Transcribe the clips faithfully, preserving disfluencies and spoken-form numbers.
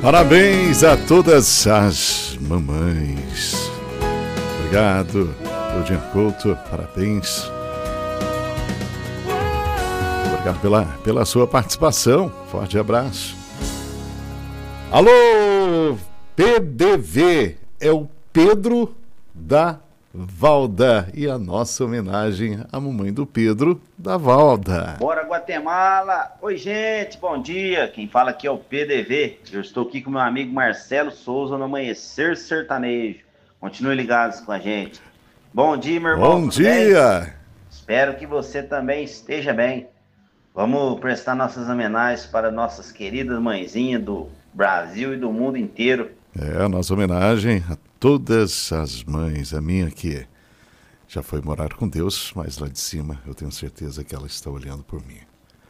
Parabéns a todas as mamães. Obrigado, Claudinha Couto, parabéns. Obrigado pela, pela sua participação. Forte abraço. Alô, P D V, é o Pedro da Valda. E a nossa homenagem à mamãe do Pedro da Valda. Bora, Guatemala! Oi, gente, bom dia. Quem fala aqui é o P D V. Eu estou aqui com meu amigo Marcelo Souza no Amanhecer Sertanejo. Continue ligados com a gente. Bom dia, meu irmão. Bom dia! Bem? Espero que você também esteja bem. Vamos prestar nossas homenagens para nossas queridas mãezinhas do Brasil e do mundo inteiro. É a nossa homenagem a todas as mães. A minha que já foi morar com Deus, mas lá de cima eu tenho certeza que ela está olhando por mim.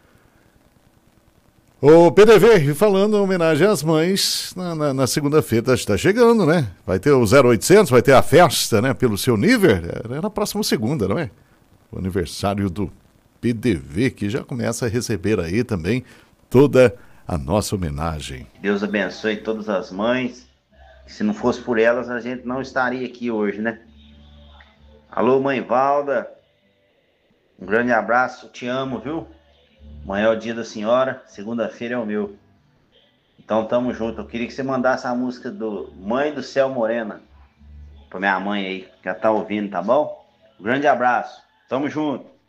Ô P D V, falando em homenagem às mães, na, na, na segunda-feira está chegando, né? Vai ter o zero oitocentos, vai ter a festa, né? Pelo seu nível, é na próxima segunda, não é? O aniversário do P D V, que já começa a receber aí também toda a nossa homenagem. Deus abençoe todas as mães. Se não fosse por elas, a gente não estaria aqui hoje, né? Alô, mãe Valda. Um grande abraço, te amo, viu? Amanhã é o dia da senhora, segunda-feira é o meu. Então tamo junto. Eu queria que você mandasse a música do Mãe do Céu Morena pra minha mãe aí, que já tá ouvindo, tá bom? Um grande abraço. Tamo junto.